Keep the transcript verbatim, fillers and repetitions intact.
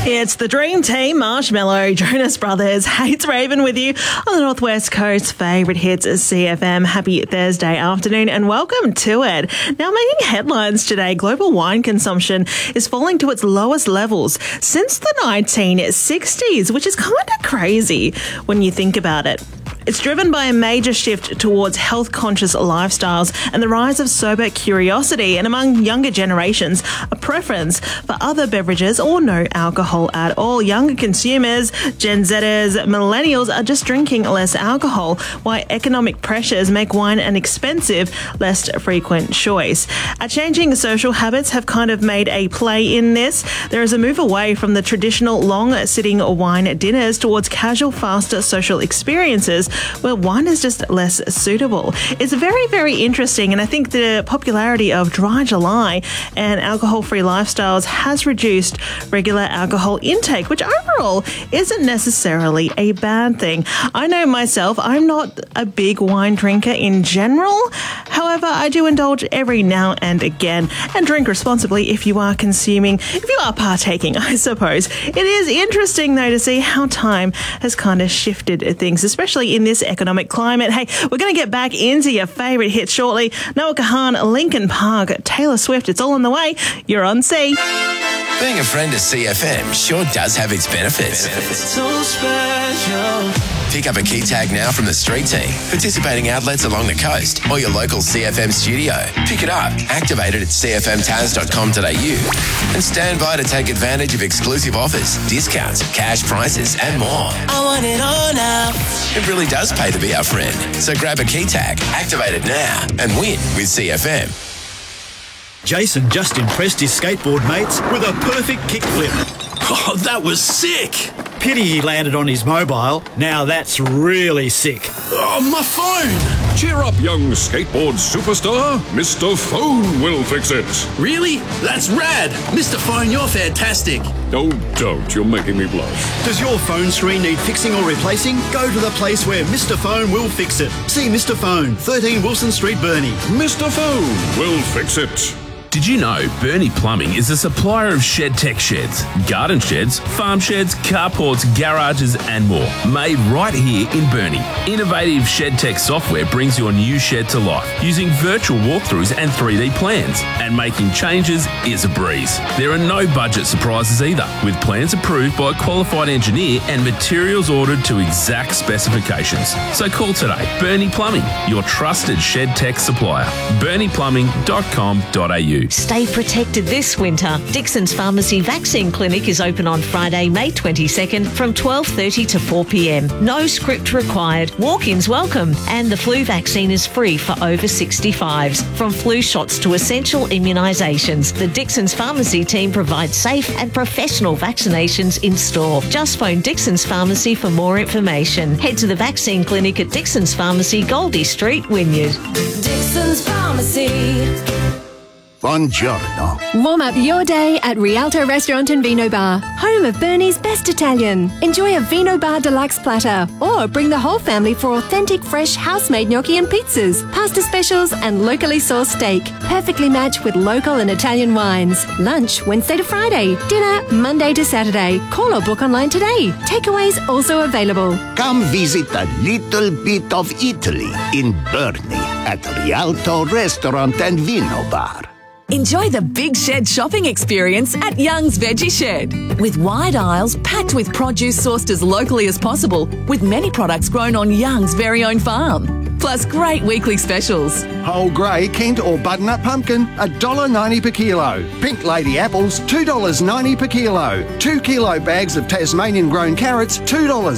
It's the Dream Team, Marshmallow, Jonas Brothers, Hates Raven with you on the Northwest Coast's favourite hits at C F M. Happy Thursday afternoon and welcome to it. Now, making headlines today, global wine consumption is falling to its lowest levels since the nineteen sixties, which is kind of crazy when you think about it. It's driven by a major shift towards health-conscious lifestyles and the rise of sober curiosity, and among younger generations, a preference for other beverages or no alcohol at all. Younger consumers, Gen Zers, millennials are just drinking less alcohol, while economic pressures make wine an expensive, less frequent choice. Our changing social habits have kind of made a play in this. There is a move away from the traditional long-sitting wine dinners towards casual, faster social experiences where wine is just less suitable. It's very, very interesting, and I think the popularity of dry July and alcohol-free lifestyles has reduced regular alcohol intake, which overall isn't necessarily a bad thing. I know myself, I'm not a big wine drinker in general. However, I do indulge every now and again, and drink responsibly if you are consuming, if you are partaking, I suppose. It is interesting, though, to see how time has kind of shifted things, especially in this economic climate. Hey, we're going to get back into your favourite hits shortly. Noah Kahan, Linkin Park, Taylor Swift, it's all on the way. You're on C. Being a friend of C F M sure does have its benefits. It's so special. Pick up a key tag now from the street team, participating outlets along the coast, or your local C F M studio. Pick it up, activate it at c f m taz dot com dot a u, and stand by to take advantage of exclusive offers, discounts, cash prices, and more. I want it all now. It really does pay to be our friend. So grab a key tag, activate it now, and win with C F M. Jason just impressed his skateboard mates with a perfect kickflip. Oh, that was sick. Pity he landed on his mobile. Now that's really sick. Oh, my phone. Cheer up, young skateboard superstar. Mister Phone will fix it. Really? That's rad. Mister Phone, you're fantastic. Oh, don't. You're making me blush. Does your phone screen need fixing or replacing? Go to the place where Mister Phone will fix it. See Mister Phone, thirteen Wilson Street, Burnie. Mister Phone will fix it. Did you know Burnie Plumbing is a supplier of shed tech sheds, garden sheds, farm sheds, carports, garages and more, made right here in Burnie. Innovative shed tech software brings your new shed to life using virtual walkthroughs and three D plans, and making changes is a breeze. There are no budget surprises either, with plans approved by a qualified engineer and materials ordered to exact specifications. So call today. Burnie Plumbing, your trusted shed tech supplier. burnie plumbing dot com dot a u. Stay protected this winter. Dixon's Pharmacy Vaccine Clinic is open on Friday, May twenty-second from twelve thirty to four p m. No script required. Walk-ins welcome. And the flu vaccine is free for over sixty-fives. From flu shots to essential immunisations, the Dixon's Pharmacy team provides safe and professional vaccinations in store. Just phone Dixon's Pharmacy for more information. Head to the vaccine clinic at Dixon's Pharmacy, Goldie Street, Wynyard. Dixon's Pharmacy. Buongiorno. Warm up your day at Rialto Restaurant and Vino Bar, home of Burnie's best Italian. Enjoy a Vino Bar Deluxe platter, or bring the whole family for authentic, fresh, house-made gnocchi and pizzas, pasta specials and locally sourced steak, perfectly matched with local and Italian wines. Lunch Wednesday to Friday, dinner Monday to Saturday. Call or book online today. Takeaways also available. Come visit a little bit of Italy in Burnie at Rialto Restaurant and Vino Bar. Enjoy the big shed shopping experience at Young's Veggie Shed. With wide aisles packed with produce sourced as locally as possible, with many products grown on Young's very own farm. Plus great weekly specials. Whole grey Kent or butternut pumpkin, one dollar ninety per kilo. Pink lady apples, two dollars ninety per kilo. Two kilo bags of Tasmanian grown carrots, two dollars.